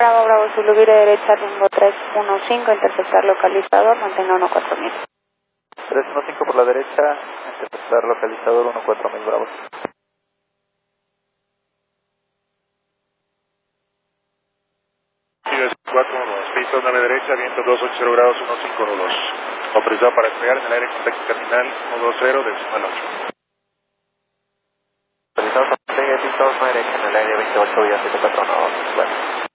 Bravo, Bravo, Zulu, vire derecha, rumbo 315, interceptar localizador, mantenga 14000. 315 por la derecha, interceptar localizador 14000, Bravo. Sigue 412, pista 9 derecha, viento 280 grados, 1512. Autorizado para despegar en el aire con taxi terminal 120, decimal 8. Autorizado para despegar, pista 9 derecha en el aire 28, vía 7412, bueno.